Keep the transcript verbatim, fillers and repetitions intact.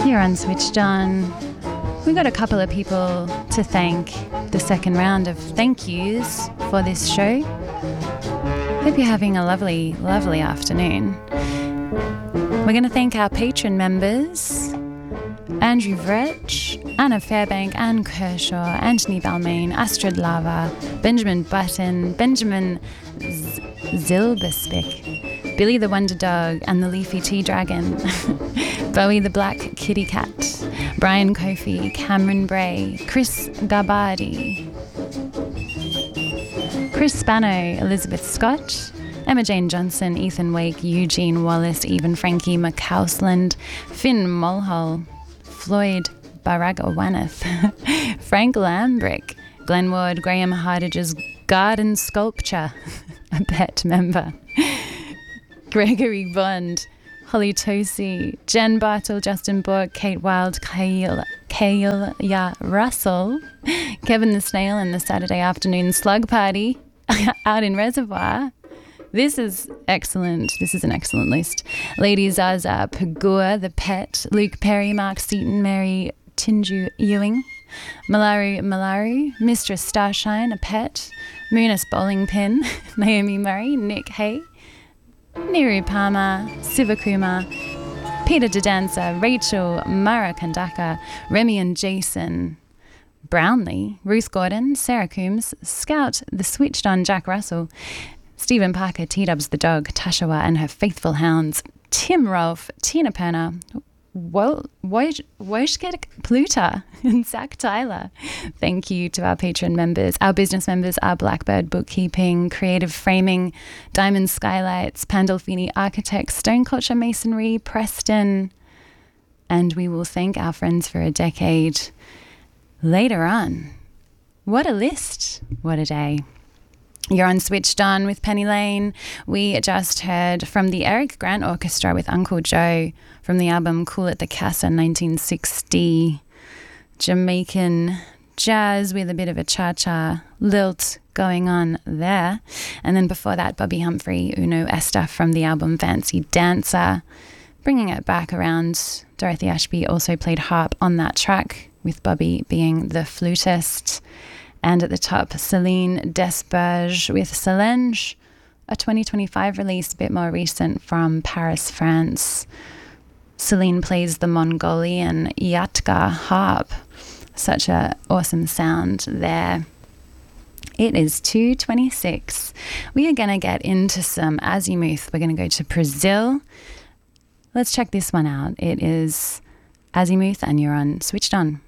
You're on Switched On. We got a couple of people to thank. The second round of thank yous for this show. Hope you're having a lovely, lovely afternoon. We're going to thank our patron members: Andrew Vrech, Anna Fairbank, Anne Kershaw, Anthony Balmain, Astrid Lava, Benjamin Button, Benjamin Z- Zilberspick, Billy the Wonder Dog and the Leafy Tea Dragon, Bowie the Black Kitty Cat, Brian Kofi, Cameron Bray, Chris Gabardi, Chris Spano, Elizabeth Scott, Emma Jane Johnson, Ethan Wake, Eugene Wallace, Even Frankie McCausland, Finn Mulhall, Floyd Baragawanath, Frank Lambrick, Glenn Ward, Graham Hardage's Garden Sculpture, a pet member, Gregory Bond, Holly Tosi, Jen Bartle, Justin Bork, Kate Wild, Kale, Kale Ya Russell, Kevin the Snail and the Saturday Afternoon Slug Party out in Reservoir. This is excellent. This is an excellent list. Lady Zaza, Pagua, The Pet, Luke Perry, Mark Seaton, Mary Tinju Ewing, Malaru Malaru, Mistress Starshine, A Pet, Moonus Bowling Pin, Naomi Murray, Nick Hay, Niru Palmer, Sivakumar, Peter Dedanza, Rachel Mara Kandaka, Remy and Jason Brownlee, Ruth Gordon, Sarah Coombs, Scout, The Switched On, Jack Russell, Stephen Parker, T-Dubs the Dog, Tashawa and her faithful hounds, Tim Rolfe, Tina Perner, Wojciech Pluta and Zach Tyler. Thank you to our patron members. Our business members are Blackbird Bookkeeping, Creative Framing, Diamond Skylights, Pandolfini Architects, Stone Culture Masonry, Preston, and we will thank our friends for a decade later on. What a list. What a day. You're on Switched On with Penny Lane. We just heard from the Eric Grant Orchestra with Uncle Joe from the album Cool at the Casa nineteen sixty. Jamaican jazz with a bit of a cha-cha lilt going on there. And then before that, Bobby Humphrey, Uno Esther from the album Fancy Dancer. Bringing it back around, Dorothy Ashby also played harp on that track, with Bobby being the flutist. And at the top, Celine Desberge with Solange, a twenty twenty-five release, a bit more recent, from Paris, France. Celine plays the Mongolian Yatka harp. Such an awesome sound there. It is two twenty-six. We are going to get into some Azimuth. We're going to go to Brazil. Let's check this one out. It is Azimuth and you're on Switched On.